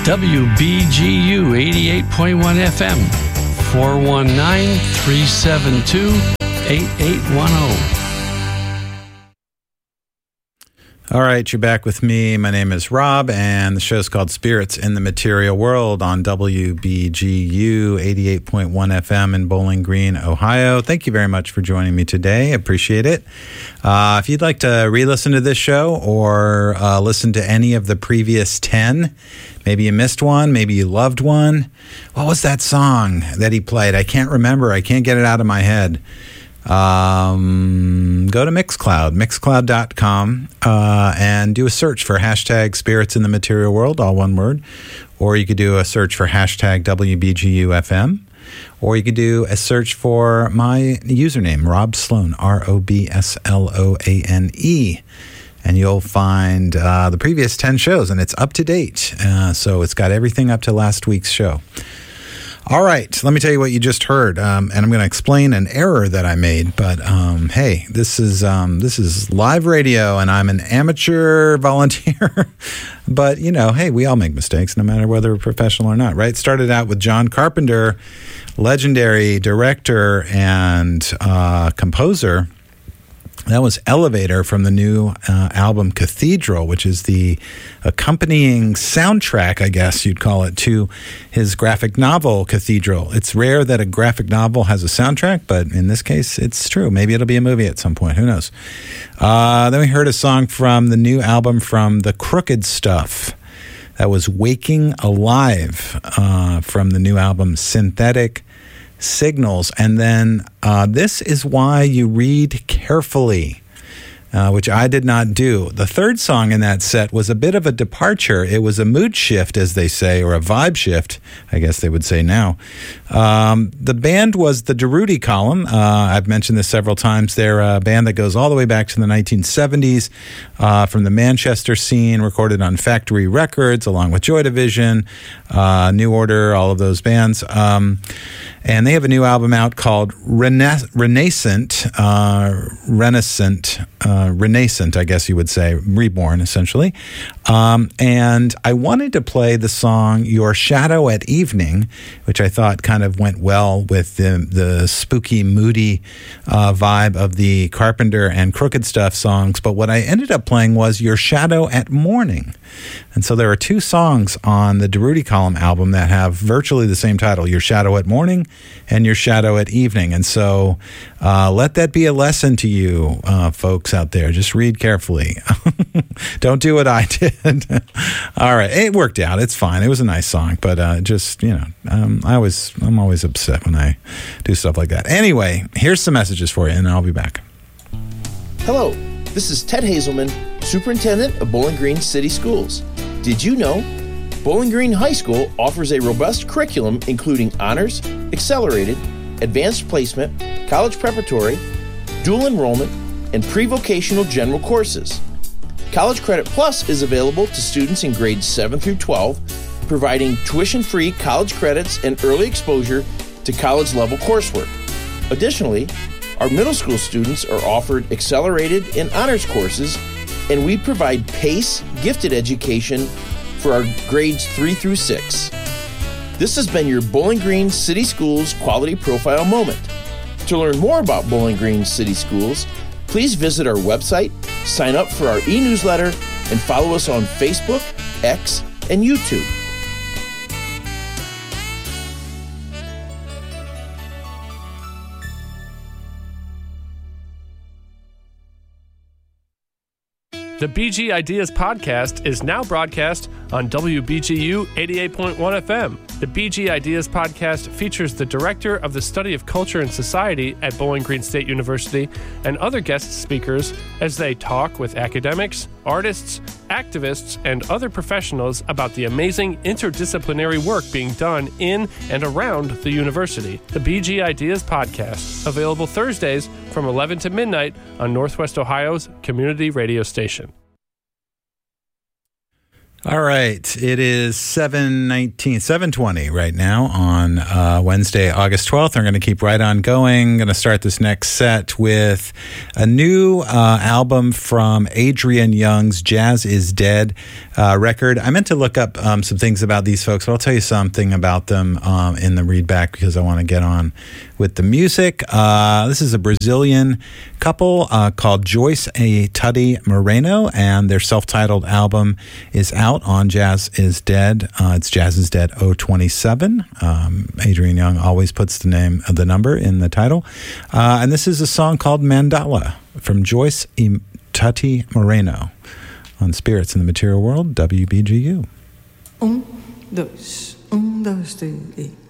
WBGU 88.1 FM, 419-372-8810. All right, you're back with me. My name is Rob, and the show's called Spirits in the Material World on WBGU 88.1 FM in Bowling Green, Ohio. Thank you very much for joining me today. Appreciate it. If you'd like to re-listen to this show or listen to any of the previous 10, maybe you missed one, maybe you loved one. What was that song that he played? I can't remember. I can't get it out of my head. Go to mixcloud.com, and do a search for hashtag Spirits in the Material World, all one word. Or you could do a search for hashtag WBGUFM. Or you could do a search for my username, Rob Sloane, ROBSLOANE. And you'll find the previous 10 shows, and it's up to date. So it's got everything up to last week's show. All right, let me tell you what you just heard, and I'm going to explain an error that I made. But hey, this is live radio, and I'm an amateur volunteer. But hey, we all make mistakes, no matter whether we're professional or not, right? Started out with John Carpenter, legendary director and composer. That was Elevator from the new album Cathedral, which is the accompanying soundtrack, I guess you'd call it, to his graphic novel Cathedral. It's rare that a graphic novel has a soundtrack, but in this case, it's true. Maybe it'll be a movie at some point. Who knows? Then we heard a song from the new album from The Crooked Stuff. That was Waking Alive from the new album Synthetic Signals. And then This Is Why You Read Carefully, which I did not do. The third song in that set was a bit of a departure. It was a mood shift, as they say, or a vibe shift, I guess they would say now. The band was the Durutti Column. I've mentioned this several times. They're a band that goes all the way back to the 1970s, from the Manchester scene, recorded on Factory Records, along with Joy Division, New Order, all of those bands. And they have a new album out called Renascent, I guess you would say, reborn, essentially. And I wanted to play the song Your Shadow at Evening, which I thought kind of went well with the spooky, moody vibe of the Carpenter and Crooked Stuff songs. But what I ended up playing was Your Shadow at Morning. And so there are two songs on the Durutti Column album that have virtually the same title, Your Shadow at Morning and Your Shadow at Evening. And so let that be a lesson to you folks out there. Just read carefully. Don't do what I did. All right. It worked out. It's fine. It was a nice song, but I'm always upset when I do stuff like that. Anyway, here's some messages for you, and I'll be back. Hello. This is Ted Hazelman, Superintendent of Bowling Green City Schools. Did you know Bowling Green High School offers a robust curriculum including honors, accelerated, advanced placement, college preparatory, dual enrollment, and pre-vocational general courses. College Credit Plus is available to students in grades 7 through 12, providing tuition-free college credits and early exposure to college-level coursework. Additionally, our middle school students are offered accelerated and honors courses, and we provide PACE gifted education for our grades 3 through 6. This has been your Bowling Green City Schools Quality Profile Moment. To learn more about Bowling Green City Schools, please visit our website, sign up for our e-newsletter, and follow us on Facebook, X, and YouTube. The BG Ideas Podcast is now broadcast on WBGU 88.1 FM. The BG Ideas Podcast features the Director of the Study of Culture and Society at Bowling Green State University and other guest speakers as they talk with academics, artists, activists, and other professionals about the amazing interdisciplinary work being done in and around the university. The BG Ideas Podcast, available Thursdays from 11 to midnight on Northwest Ohio's community radio station. All right. It is 7:20 right now on Wednesday, August 12th. I'm going to keep right on going. I'm going to start this next set with a new album from Adrian Young's Jazz is Dead record. I meant to look up some things about these folks, but I'll tell you something about them in the read back because I want to get on with the music. This is a Brazilian couple called Joyce e Tutti Moreno, and their self-titled album is out on Jazz is Dead. It's Jazz is Dead 027. Adrian Young always puts the name of the number in the title. And this is a song called Mandala from Joyce e Tutti Moreno on Spirits in the Material World, WBGU. 1, 2, 1, 2, 3.